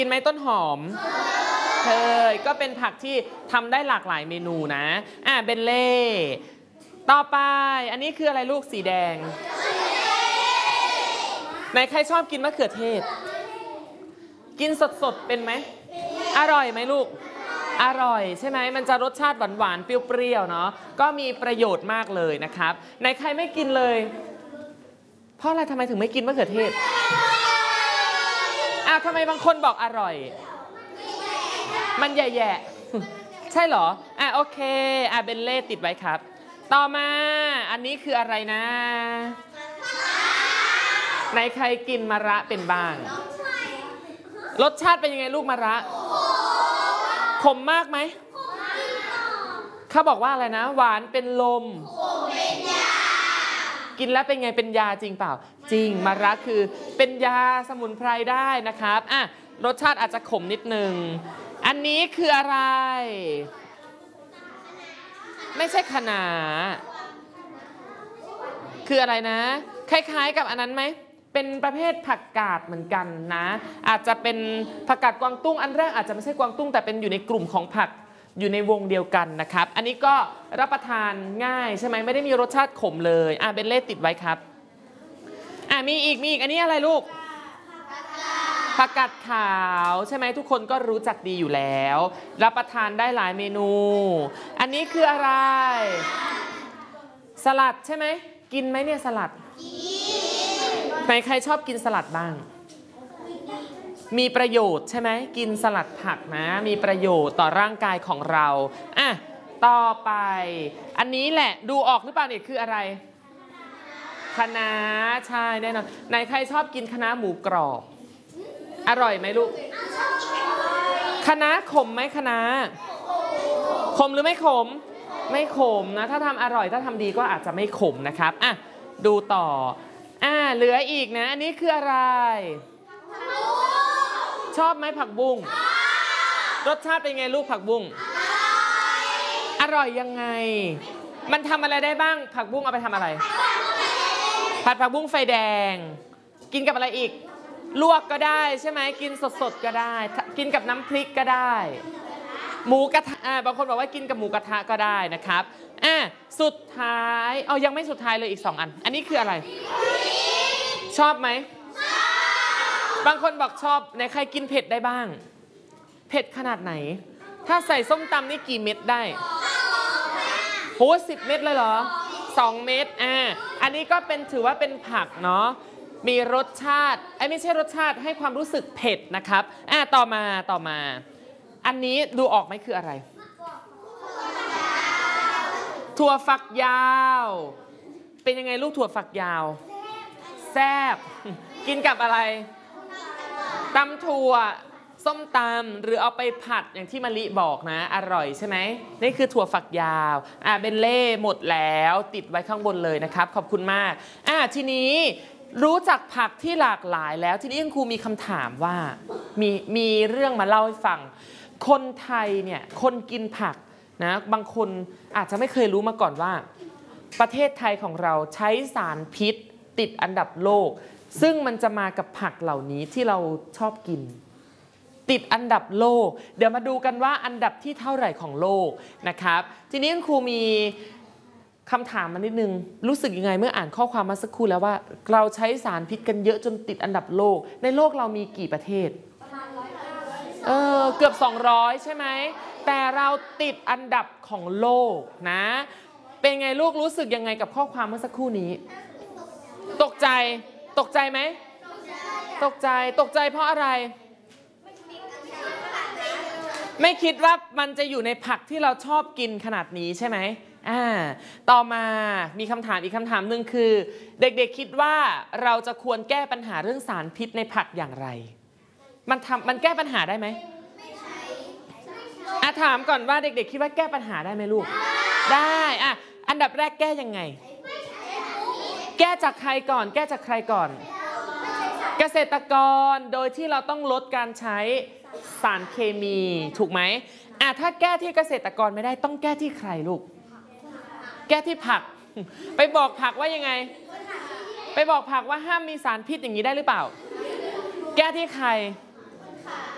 กินไหมต้นหอมเคยก็เป็นผักที่ทำได้หลากหลายเมนูนะเบนเล่ต่อไปอันนี้คืออะไรลูกสีแดงไหนใครชอบกินมะเขือเทศกินสดๆเป็นไหมอร่อยไหมลูกอร่อยใช่ไหมมันจะรสชาติหวานๆเปรี้ยวๆเนาะก็มีประโยชน์มากเลยนะครับไหนใครไม่กินเลยเพราะอะไรทำไมถึงไม่กินมะเขือเทศทำไมบางคนบอกอร่อยมันแย่ๆใช่เหรอโอเคเบนเล่ติดไว้ครับต่อมาอันนี้คืออะไรนะไหนใครกินมะระเป็นบ้างรสชาติเป็นยังไงลูกมะระขมมากไหมเขาบอกว่าอะไรนะหวานเป็นลมกินแล้วเป็นไงเป็นยาจริงเปล่าจริงมะระคือเป็นยาสมุนไพรได้นะครับรสชาติอาจจะขมนิดนึงอันนี้คืออะไรไม่ใช่คะน้าคืออะไรนะคล้ายๆกับอันนั้นไหมเป็นประเภทผักกาดเหมือนกันนะอาจจะเป็นผักกาดกวางตุ้งอันแรกอาจจะไม่ใช่กวางตุ้งแต่เป็นอยู่ในกลุ่มของผักอยู่ในวงเดียวกันนะครับอันนี้ก็รับประทานง่ายใช่ไหมไม่ได้มีรสชาติขมเลยเบนเล่ติดไว้ครับมีอีกอันนี้อะไรลูกผักกาดขาวใช่ไหมทุกคนก็รู้จักดีอยู่แล้วรับประทานได้หลายเมนูอันนี้คืออะไรสลัดใช่ไหมกินไหมเนี่ยสลัดใครชอบกินสลัดบ้างมีประโยชน์ใช่ไหมกินสลัดผักนะมีประโยชน์ต่อร่างกายของเราต่อไปอันนี้แหละดูออกหรือเปล่าเนี่ยคืออะไรคะน้าใช่แน่นอนไหนใครชอบกินคะน้าหมูกรอบอร่อยไหมลูกคะน้าขมไหมคะน้าขมหรือไม่ขมไม่ขมนะถ้าทำอร่อยถ้าทำดีก็อาจจะไม่ขมนะครับดูต่อเหลืออีกนะอันนี้คืออะไรชอบไหมผักบุ้งรสชาติเป็นไงลูกผักบุ้งอร่อยยังไงมันทำอะไรได้บ้างผักบุ้งเอาไปทำอะไรผัดผักบุ้งไฟแดงกินกับอะไรอีกลวกก็ได้ใช่ไหมกินสดๆก็ได้กินกับน้ำพริกก็ได้หมูกระทะบางคนบอกว่ากินกับหมูกระทะก็ได้นะครับสุดท้ายยังไม่สุดท้ายเลยอีก2อันนี้คืออะไรชอบไหมบางคนบอกชอบไหนใครกินเผ็ดได้บ้างเผ็ดขนาดไหนถ้าใส่ส้มตำนี่กี่เม็ดได้โห10 เม็ดเลยเหรอ2 เม็ดอันนี้ก็เป็นถือว่าเป็นผักเนาะมีรสชาติไม่ใช่รสชาติให้ความรู้สึกเผ็ดนะครับต่อมาอันนี้ดูออกไหมคืออะไรถั่วฝักยาวเป็นยังไงลูกถั่วฝักยาวแซ่บกินกับอะไรตำถั่วส้มตำหรือเอาไปผัดอย่างที่มะลิบอกนะอร่อยใช่ไหมนี่คือถั่วฝักยาวเบนเล่หมดแล้วติดไว้ข้างบนเลยนะครับขอบคุณมากทีนี้รู้จักผักที่หลากหลายแล้วทีนี้คุณครูมีคำถามว่ามีเรื่องมาเล่าให้ฟังคนไทยเนี่ยคนกินผักนะบางคนอาจจะไม่เคยรู้มาก่อนว่าประเทศไทยของเราใช้สารพิษติดอันดับโลกซึ่งมันจะมากับผักเหล่านี้ที่เราชอบกินติดอันดับโลกเดี๋ยวมาดูกันว่าอันดับที่เท่าไหร่ของโลกนะครับทีนี้คุณครูมีคำถามมานิดนึงรู้สึกยังไงเมื่ออ่านข้อความมาสักครู่แล้วว่าเราใช้สารพิษกันเยอะจนติดอันดับโลกในโลกเรามีกี่ประเทศเกือบ200ใช่ไหมแต่เราติดอันดับของโลกนะเป็นไงลูกรู้สึกยังไงกับข้อความเมื่อสักครู่นี้ตกใจไหมตกใจเพราะอะไรไม่คิดว่ามันจะอยู่ในผักที่เราชอบกินขนาดนี้ใช่ไหมต่อมามีคำถามอีกคำถามหนึ่งคือเด็กๆคิดว่าเราจะควรแก้ปัญหาเรื่องสารพิษในผักอย่างไรมันแก้ปัญหาได้ไหมถามก่อนว่าเด็กๆคิดว่าแก้ปัญหาได้ไหมลูกได้อันดับแรกแก้ยังไงแก้จากใครก่อนเกษตรกรโดยที่เราต้องลดการใช้สารเคมีถูกไหมถ้าแก้ที่เกษตรกรไม่ได้ต้องแก้ที่ใครลูกแก้ที่ผักไปบอกผักว่ายังไงไปบอกผักว่าห้ามมีสารพิษอย่างนี้ได้หรือเปล่าแก้ที่ใคร